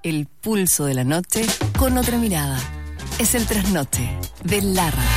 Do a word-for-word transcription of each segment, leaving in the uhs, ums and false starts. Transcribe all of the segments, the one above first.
el pulso de la noche con otra mirada. Es el trasnoche de la radio.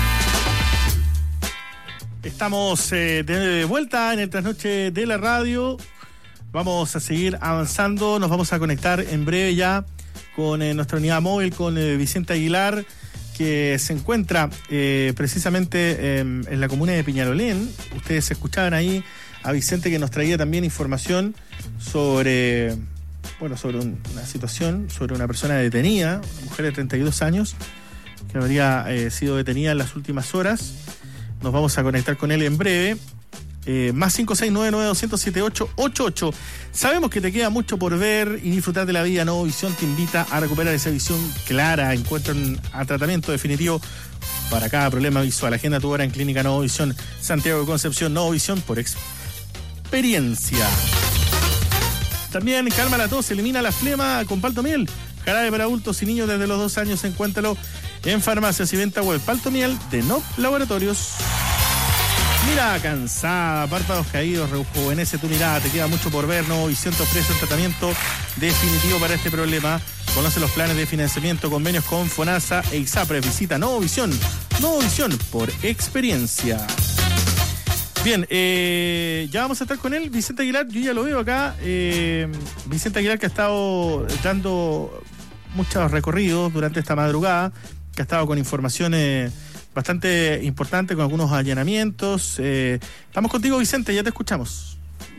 Estamos eh, de vuelta en el trasnoche de la radio. Vamos a seguir avanzando. Nos vamos a conectar en breve ya con eh, nuestra unidad móvil, con eh, Vicente Aguilar, que se encuentra eh, precisamente eh, en la comuna de Peñalolén. Ustedes escuchaban ahí a Vicente, que nos traía también información sobre, bueno, sobre un, una situación, sobre una persona detenida, una mujer de treinta y dos años, que habría eh, sido detenida en las últimas horas. Nos vamos a conectar con él en breve. Eh, más cinco seis nueve nueve dos cero siete ocho ocho ocho. Sabemos que te queda mucho por ver y disfrutar de la vida. Nuevo Visión te invita a recuperar esa visión clara. Encuentran a tratamiento definitivo para cada problema visual. Agenda tu hora en Clínica Nuevo Visión Santiago de Concepción. Nuevo Visión por experiencia. También calma la tos, elimina la flema con Paltomiel. Jarabe para adultos y niños desde los dos años. Encuéntralo en farmacias y venta web. Paltomiel de N O P Laboratorios. Mira, cansada, párpados caídos, rejuvenece tu mirada, te queda mucho por ver. Nuevo Visión te ofrece un tratamiento definitivo para este problema. Conoce los planes de financiamiento, convenios con FONASA e ISAPRES. Visita Nuevo Visión, Nuevo Visión por experiencia. Bien, eh, ya vamos a estar con él, Vicente Aguilar. Yo ya lo veo acá. Eh, Vicente Aguilar, que ha estado dando muchos recorridos durante esta madrugada, que ha estado con informaciones bastante importante, con algunos allanamientos. Eh, estamos contigo, Vicente, ya te escuchamos.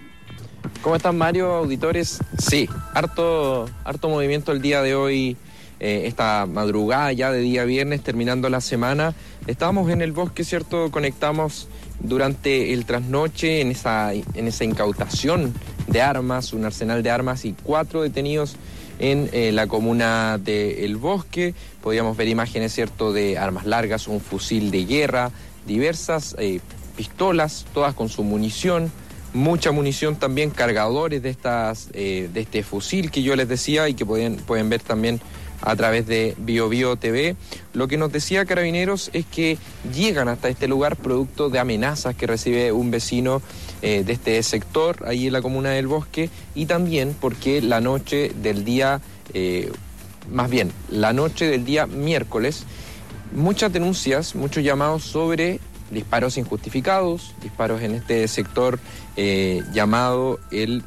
¿Cómo están, Mario, auditores? Sí, harto, harto movimiento el día de hoy, eh, esta madrugada ya de día viernes, terminando la semana. Estábamos en el bosque, ¿cierto? Conectamos durante el trasnoche en esa, en esa incautación de armas, un arsenal de armas y cuatro detenidos en eh, la comuna de El Bosque. Podíamos ver imágenes, ¿cierto?, de armas largas, un fusil de guerra, diversas eh, pistolas, todas con su munición, mucha munición también, cargadores de estas eh, de este fusil que yo les decía y que pueden, pueden ver también a través de Bio Bio T V. Lo que nos decía Carabineros es que llegan hasta este lugar producto de amenazas que recibe un vecino eh, de este sector, ahí en la comuna del Bosque, y también porque la noche del día, eh, más bien, la noche del día miércoles, muchas denuncias, muchos llamados sobre disparos injustificados, disparos en este sector eh, llamado el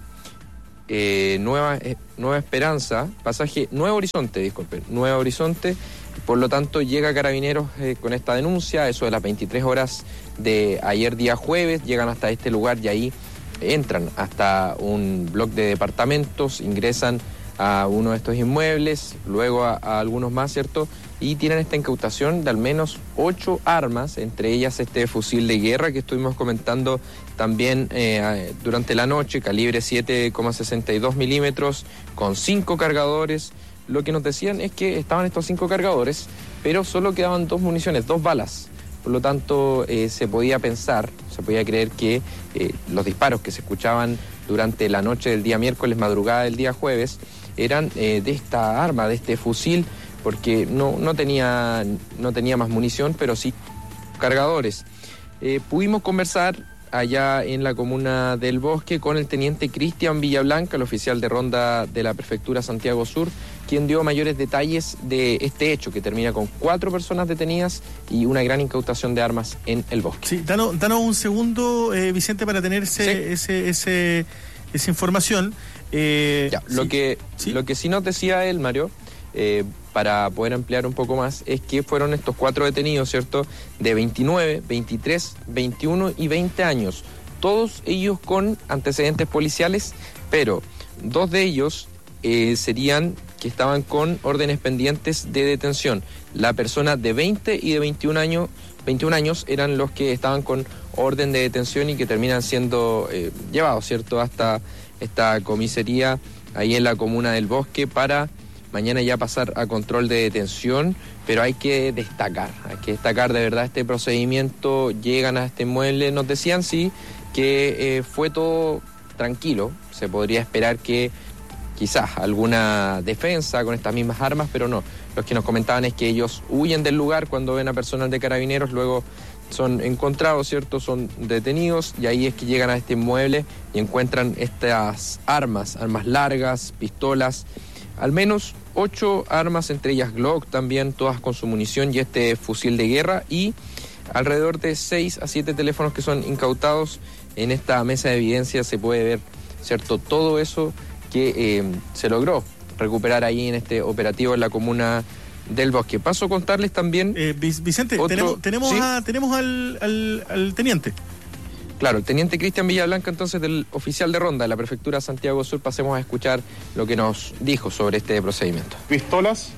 Eh, Nueva, eh, Nueva Esperanza, pasaje Nuevo Horizonte, disculpen, Nuevo Horizonte. Por lo tanto, llega Carabineros eh, con esta denuncia, eso de las veintitrés horas de ayer día jueves, llegan hasta este lugar y ahí entran hasta un bloque de departamentos, ingresan a uno de estos inmuebles, luego a, a algunos más, ¿cierto? Y tienen esta incautación de al menos ocho armas, entre ellas este fusil de guerra que estuvimos comentando también eh, durante la noche, calibre siete coma sesenta y dos milímetros, con cinco cargadores. Lo que nos decían es que estaban estos cinco cargadores, pero solo quedaban dos municiones, dos balas. Por lo tanto, eh, se podía pensar, se podía creer que eh, los disparos que se escuchaban durante la noche del día miércoles, madrugada del día jueves, eran eh, de esta arma, de este fusil, porque no, no, tenía, no tenía más munición, pero sí cargadores. Eh, pudimos conversar allá en la comuna del Bosque con el teniente Cristian Villablanca, el oficial de ronda de la Prefectura Santiago Sur, quien dio mayores detalles de este hecho, que termina con cuatro personas detenidas y una gran incautación de armas en el Bosque. Sí, danos, danos un segundo, eh, Vicente, para tener ese, sí. ese, ese, esa información. Eh, ya, lo, sí, que, sí. lo que sí nos decía él, Mario, eh, para poder ampliar un poco más, es que fueron estos cuatro detenidos, ¿cierto?, de veintinueve, veintitrés, veintiuno y veinte años, todos ellos con antecedentes policiales, pero dos de ellos eh, serían que estaban con órdenes pendientes de detención. La persona de veinte y de veintiún años, veintiún años eran los que estaban con orden de detención y que terminan siendo eh, llevados, ¿cierto?, hasta esta comisaría ahí en la comuna del Bosque para mañana ya pasar a control de detención. Pero hay que destacar, hay que destacar de verdad este procedimiento. Llegan a este inmueble, nos decían sí que eh, fue todo tranquilo, se podría esperar que quizás alguna defensa con estas mismas armas, pero no. Los que nos comentaban es que ellos huyen del lugar cuando ven a personal de Carabineros, luego son encontrados, ¿cierto?, son detenidos, y ahí es que llegan a este inmueble y encuentran estas armas, armas largas, pistolas, al menos ocho armas, entre ellas Glock también, todas con su munición y este fusil de guerra, y alrededor de seis a siete teléfonos que son incautados. En esta mesa de evidencia se puede ver, ¿cierto?, todo eso que eh, se logró recuperar ahí en este operativo en la comuna del Bosque. Paso a contarles también... Eh, Vicente, otro, tenemos, tenemos, ¿sí? a, tenemos al, al, al teniente. Claro, el teniente Cristian Villablanca, entonces, del oficial de ronda de la prefectura Santiago Sur. Pasemos a escuchar lo que nos dijo sobre este procedimiento. Pistolas,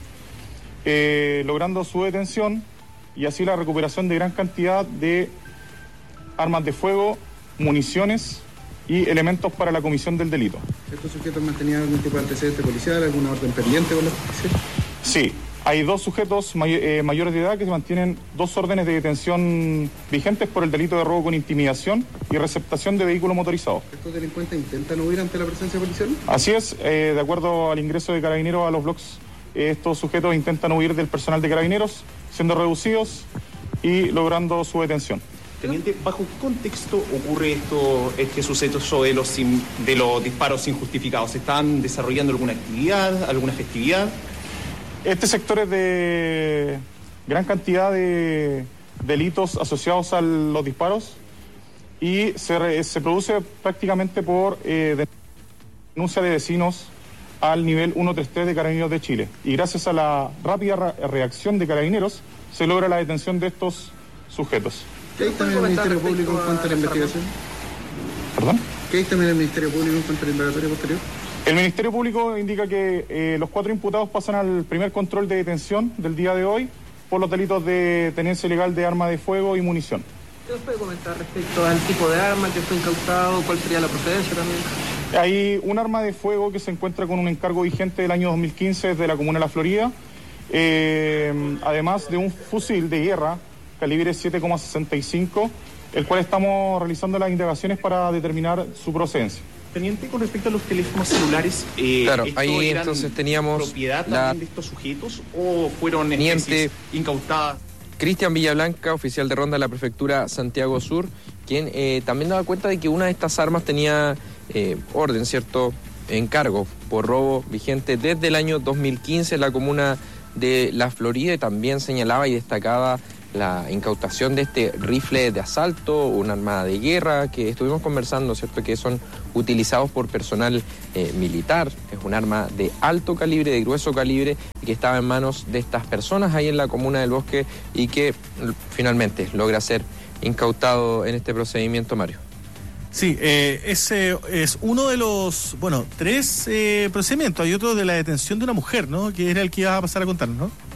eh, logrando su detención y así la recuperación de gran cantidad de armas de fuego, municiones y elementos para la comisión del delito. ¿Estos sujetos mantenían algún tipo de antecedente policial, alguna orden pendiente con la justicia? Sí, hay dos sujetos may eh, mayores de edad que mantienen dos órdenes de detención vigentes por el delito de robo con intimidación y receptación de vehículo motorizado. ¿Estos delincuentes intentan huir ante la presencia policial? Así es, eh, de acuerdo al ingreso de carabineros a los bloques, eh, estos sujetos intentan huir del personal de carabineros, siendo reducidos y logrando su detención. Teniente, ¿bajo qué contexto ocurre esto, este suceso de los, sin, de los disparos injustificados? ¿Están desarrollando alguna actividad, alguna festividad? Este sector es de gran cantidad de delitos asociados a los disparos y se, re, se produce prácticamente por eh, denuncia de vecinos al nivel ciento treinta y tres de Carabineros de Chile. Y gracias a la rápida re reacción de Carabineros se logra la detención de estos sujetos. ¿Qué hay también el Ministerio Público en cuanto a la investigación? ¿Perdón? ¿Qué hay también el Ministerio Público en cuanto a la indagatoria posterior? El Ministerio Público indica que eh, los cuatro imputados pasan al primer control de detención del día de hoy por los delitos de tenencia ilegal de arma de fuego y munición. ¿Qué nos puede comentar respecto al tipo de arma que fue incautado? ¿Cuál sería la procedencia también? Hay un arma de fuego que se encuentra con un encargo vigente del año dos mil quince desde la comuna de La Florida, eh, además de un fusil de guerra calibre siete coma sesenta y cinco, el cual estamos realizando las indagaciones para determinar su procedencia. Teniente, con respecto a los teléfonos celulares, eh, claro, ¿esto ahí eran entonces teníamos propiedad la... también de estos sujetos o fueron Teniente especies incautadas? Cristian Villablanca, oficial de ronda de la prefectura Santiago Sur, quien eh, también daba cuenta de que una de estas armas tenía eh, orden, ¿cierto?, encargo por robo vigente desde el año dos mil quince en la comuna de La Florida, y también señalaba y destacaba la incautación de este rifle de asalto, un arma de guerra que estuvimos conversando, ¿cierto?, que son utilizados por personal eh, militar. Es un arma de alto calibre, de grueso calibre, y que estaba en manos de estas personas ahí en la comuna del Bosque y que finalmente logra ser incautado en este procedimiento, Mario. Sí, eh, ese es uno de los, bueno, tres eh, procedimientos. Hay otro de la detención de una mujer, ¿no?, que era el que iba a pasar a contarnos, ¿no?